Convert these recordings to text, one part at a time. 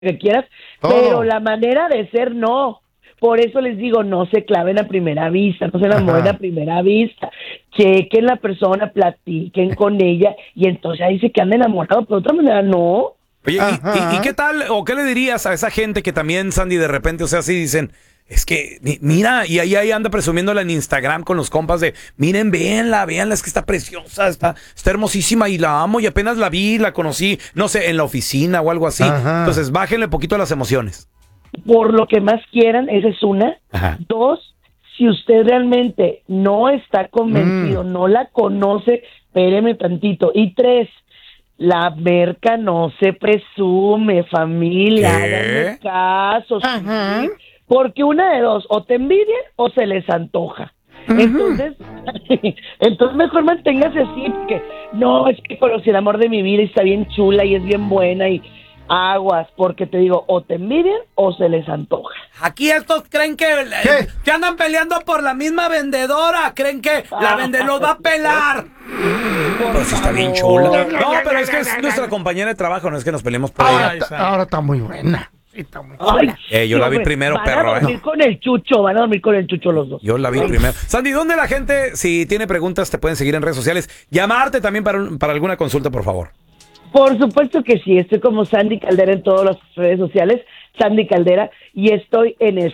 que quieras, pero la manera de ser no. Por eso les digo, no se claven a primera vista, no se enamoren a primera vista. Chequen la persona, platiquen con ella y entonces ahí se quedan enamorados, pero de otra manera no. Oye, ¿y qué tal o qué le dirías a esa gente que también, Sandy, de repente, o sea, así dicen, es que, mira, y ahí anda presumiéndola en Instagram con los compas de, miren, véanla, es que está preciosa, está hermosísima y la amo y apenas la vi, la conocí, no sé, en la oficina o algo así. Entonces, bájenle poquito a las emociones. Por lo que más quieran, esa es una. Dos, si usted realmente no está convencido, no la conoce, espéreme tantito. Y tres, la merca no se presume, familia, háganme caso, ¿sí? Porque una de dos, o te envidian o se les antoja. Entonces mejor manténgase así, porque no, es que conocí el amor de mi vida y está bien chula y es bien buena y aguas, porque te digo, o te envidian o se les antoja. Aquí estos creen que andan peleando por la misma vendedora, creen que la vendedora los va a pelar. Pero si está bien chula. No, pero es que es nuestra compañera de trabajo, no es que nos peleemos por ella. Ahora está muy buena. Sí, está muy buena. Yo la vi primero, perro. Van a dormir con el Chucho, van a dormir con el Chucho los dos. Yo la vi primero. Sandy, ¿dónde la gente, si tiene preguntas, te pueden seguir en redes sociales? Llamarte también para alguna consulta, por favor. Por supuesto que sí, estoy como Sandy Caldera en todas las redes sociales, Sandy Caldera, y estoy en el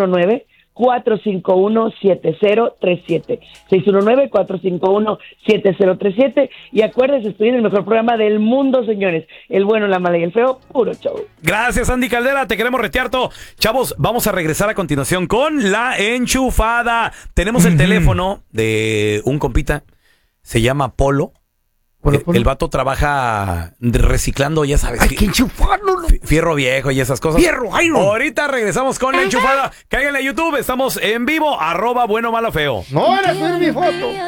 619-451-7037. 619-451-7037. Y acuérdense, estoy en el mejor programa del mundo, señores. El bueno, la mala y el feo, puro show. Gracias, Sandy Caldera, te queremos retear todo. Chavos, vamos a regresar a continuación con La Enchufada. Tenemos el teléfono de un compita, se llama Polo. El vato trabaja reciclando, ya sabes. Hay que enchufarlo. Fierro viejo y esas cosas. Fierro, iron. Ahorita regresamos con La Enchufada. Cáiganle a YouTube, estamos en vivo, @bueno malo feo. No van a subir mi foto.